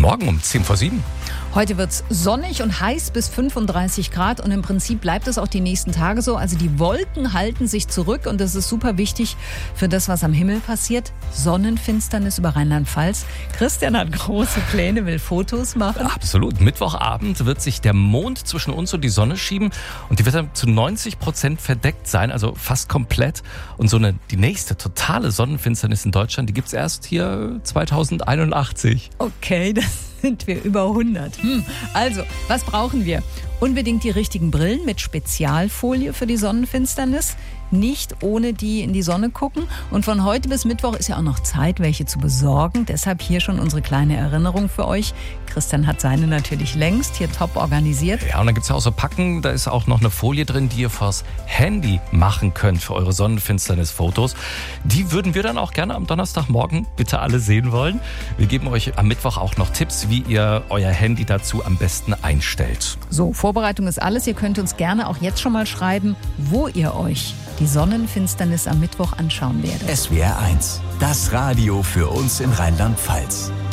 Morgen um 6:50. Heute wird es sonnig und heiß bis 35 Grad und im Prinzip bleibt es auch die nächsten Tage so. Also die Wolken halten sich zurück und das ist super wichtig für das, was am Himmel passiert. Sonnenfinsternis über Rheinland-Pfalz. Christian hat große Pläne, will Fotos machen. Absolut. Mittwochabend wird sich der Mond zwischen uns und die Sonne schieben und die wird dann zu 90% verdeckt sein, also fast komplett. Und die nächste totale Sonnenfinsternis in Deutschland, die gibt es erst hier 2081. Okay, das sind wir über 100. Also, was brauchen wir? Unbedingt die richtigen Brillen mit Spezialfolie für die Sonnenfinsternis. Nicht ohne die in die Sonne gucken. Und von heute bis Mittwoch ist ja auch noch Zeit, welche zu besorgen. Deshalb hier schon unsere kleine Erinnerung für euch. Christian hat seine natürlich längst hier top organisiert. Ja, und dann gibt es ja auch so Packen, da ist auch noch eine Folie drin, die ihr vors Handy machen könnt für eure Sonnenfinsternis-Fotos. Die würden wir dann auch gerne am Donnerstagmorgen bitte alle sehen wollen. Wir geben euch am Mittwoch auch noch Tipps, wie ihr euer Handy dazu am besten einstellt. So, Vorbereitung ist alles. Ihr könnt uns gerne auch jetzt schon mal schreiben, wo ihr euch die Sonnenfinsternis am Mittwoch anschauen werdet. SWR 1, das Radio für uns in Rheinland-Pfalz.